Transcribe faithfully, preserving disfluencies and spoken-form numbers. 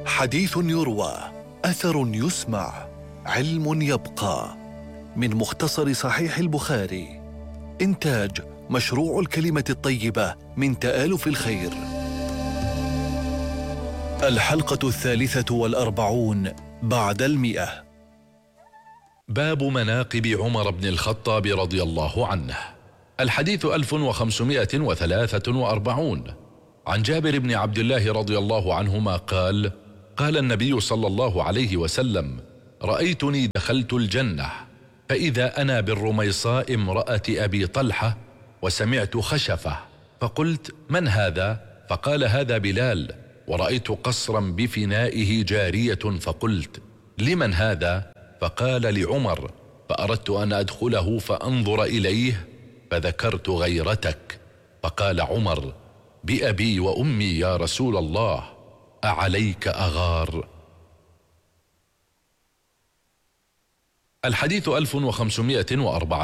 حديث يروى، أثر يسمع، علم يبقى. من مختصر صحيح البخاري. إنتاج مشروع الكلمة الطيبة من تآلف الخير. الحلقة الثالثة والأربعون بعد المئة. باب مناقب عمر بن الخطاب رضي الله عنه. الحديث ألف وخمسمائة وثلاثة وأربعون. عن جابر بن عبد الله رضي الله عنهما قال: قال النبي صلى الله عليه وسلم: رأيتني دخلت الجنة فإذا أنا بالرميصاء امرأة أبي طلحة، وسمعت خشفة، فقلت: من هذا؟ فقال: هذا بلال. ورأيت قصرا بفنائه جارية، فقلت: لمن هذا؟ فقال: لعمر. فأردت أن أدخله فأنظر إليه، فذكرت غيرتك. فقال عمر: بأبي وأمي يا رسول الله، أعليك أغار؟ الحديث ألف وخمسمائة وأربعة